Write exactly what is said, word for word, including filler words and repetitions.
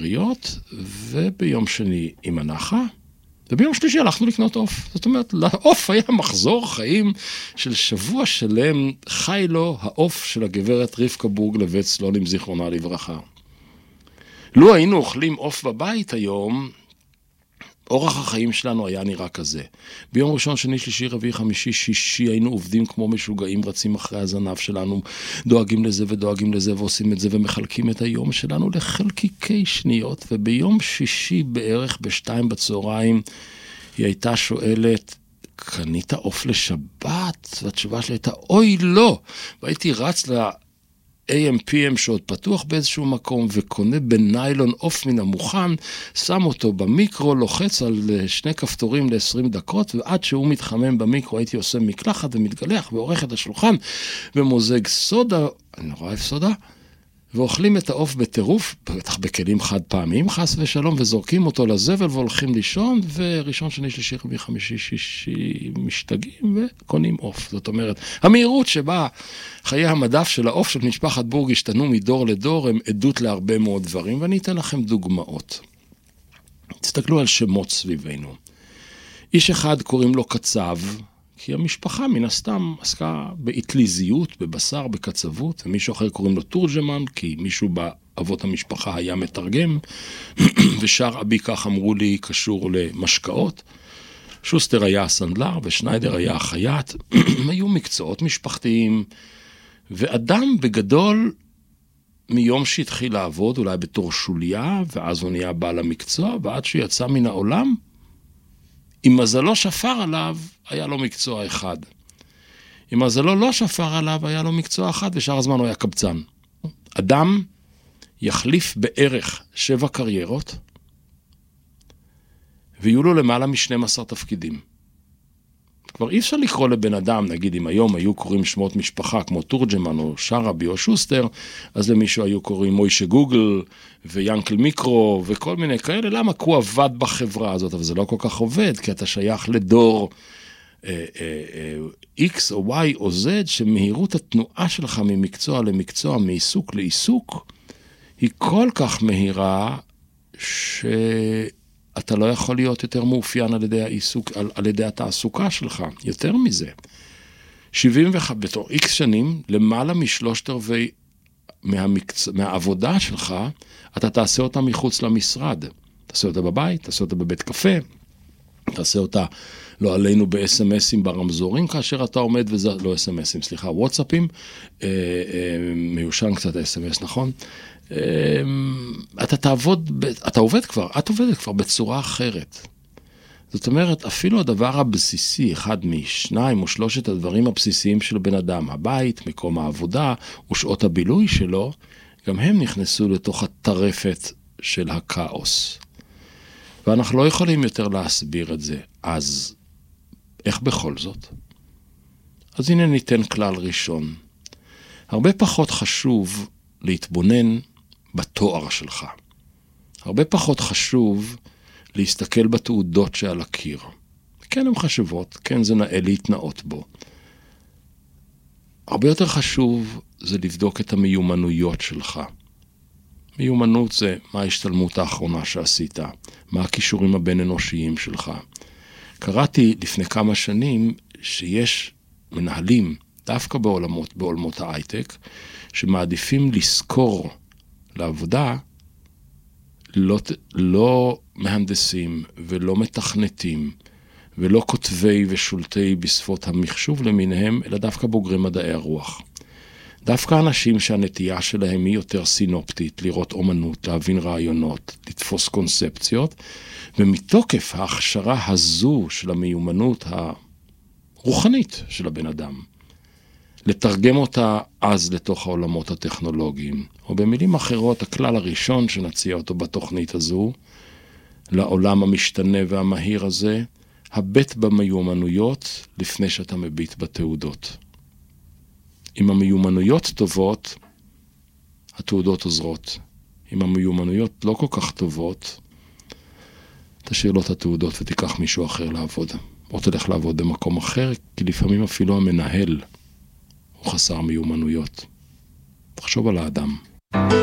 שאריות, וביום שני עם הנחה, וביום שלישי הלכנו לקנות עוף. זאת אומרת, לעוף היה מחזור חיים של שבוע שלם, חי לו העוף של הגברת רבקה בורגלבט סלונים, זיכרונה לברכה. לו היינו אוכלים עוף בבית היום, אורח החיים שלנו היה נראה כזה. ביום ראשון, שני, שלישי, רביעי, חמישי, שישי, היינו עובדים כמו משוגעים, רצים אחרי הזנב שלנו, דואגים לזה ודואגים לזה, ועושים את זה ומחלקים את היום שלנו לחלקיקי שניות, וביום שישי בערך בשתיים בצהריים, היא הייתה שואלת, קנית עוף לשבת? והתשובה שלה הייתה, אוי לא! והייתי רץ לה, איי אם פי אם שעוד פתוח באיזשהו מקום, וקונה בניילון עוף מן המוכן, שם אותו במיקרו, לוחץ על שני כפתורים ל-עשרים דקות, ועד שהוא מתחמם במיקרו, הייתי עושה מקלחת ומתגלח, ועורך את השולחן, ומוזג סודה, אני לא רואה סודה, ואוכלים את העוף בטירוף, בטח בכלים חד פעמים, חס ושלום, וזורקים אותו לזבל, והולכים לישון, וראשון, שני, שלישי, רביעי, חמישי, שישי, משתגעים, וקונים עוף. זאת אומרת, המהירות שבה חיי המדף של העוף של משפחת בורג השתנו מדור לדור, הם עדות להרבה מאוד דברים, ואני אתן לכם דוגמאות. תסתכלו על שמות סביבנו. איש אחד קוראים לו קצב, כי המשפחה מן הסתם עסקה באטליזיות, בבשר, בקצבות, ומישהו אחר קוראים לו תורג'מן, כי מישהו באבות המשפחה היה מתרגם, ושאר אבי כך אמרו לי קשור למשקאות. שוסטר היה הסנדלר ושניידר היה החייט, היו מקצועות משפחתיים, ואדם בגדול מיום שהתחיל לעבוד, אולי בתור שוליה, ואז הוא נהיה בעל המקצוע, ועד שהוא יצא מן העולם, אם מזלו שפר עליו, היה לו מקצוע אחד. אם מזלו לא שפר עליו, היה לו מקצוע אחד, ושאר הזמן הוא היה קבצן. אדם יחליף בערך שבע קריירות, ויהיו לו למעלה מ-שנים עשר תפקידים. כבר אי אפשר לקרוא לבן אדם, נגיד אם היום היו קוראים שמות משפחה, כמו תורג'מן או שרבי או שוסטר, אז למישהו היו קוראים מוישה גוגל וינקל מיקרו וכל מיני כאלה. למה? כי הוא עבד בחברה הזאת, אבל זה לא כל כך עובד, כי אתה שייך לדור אה, אה, אה, X או Y או Z, שמהירות התנועה שלך ממקצוע למקצוע, מעיסוק לעיסוק, היא כל כך מהירה ש... אתה לא יכול להיות יותר מאופיין על ידי העיסוק, על, על ידי התעסוקה שלך, יותר מזה. שבעים וחמש, בתור איקס שנים, למעלה משלושת רבעי מהמקצ... מהעבודה שלך, אתה תעשה אותה מחוץ למשרד. תעשה אותה בבית, תעשה אותה בבית קפה, תעשה אותה, לא עלינו ב-אס אם אסים ברמזורים, כאשר אתה עומד וזה, לא אס אם אסים, סליחה, וואטסאפים, אה, אה, מיושן קצת אס אם אס, נכון? אתה תעבוד, אתה עובד כבר, את עובדת כבר בצורה אחרת. זאת אומרת, אפילו הדבר הבסיסי, אחד משניים או שלושת הדברים הבסיסיים של בן אדם, הבית, מקום העבודה ושעות הבילוי שלו, גם הם נכנסו לתוך הטרפת של הכאוס. ואנחנו לא יכולים יותר להסביר את זה. אז איך בכל זאת? אז הנה ניתן כלל ראשון. הרבה פחות חשוב להתבונן בתואר שלך. הרבה פחות חשוב להסתכל בתעודות שעל הקיר. כן, הן חשובות, כן, זה נאה להתנאות בו. הרבה יותר חשוב זה לבדוק את המיומנויות שלך. מיומנות זה מה ההשתלמות האחרונה שעשית, מה הכישורים הבין אנושיים שלך. קראתי לפני כמה שנים שיש מנהלים, דווקא בעולמות, בעולמות ההייטק, שמעדיפים לזכור לעבודה לא, לא מהנדסים ולא מתכנתים ולא כותבי ושולטי בשפות המחשוב למיניהם, אלא דווקא בוגרי מדעי הרוח. דווקא אנשים שהנטייה שלהם היא יותר סינופטית, לראות אומנות, להבין רעיונות, לתפוס קונספציות, ומתוקף ההכשרה הזו של המיומנות הרוחנית של הבן אדם, לתרגם אותה אז לתוך העולמות הטכנולוגיים, או במילים אחרות, הכלל הראשון שנציע אותו בתוכנית הזו, לעולם המשתנה והמהיר הזה, הבט במיומנויות לפני שאתה מביט בתעודות. אם המיומנויות טובות, התעודות עוזרות. אם המיומנויות לא כל כך טובות, תשאיר לו את התעודות ותיקח מישהו אחר לעבוד. או תלך לעבוד במקום אחר, כי לפעמים אפילו המנהל הוא חסר מיומנויות. תחשוב על האדם.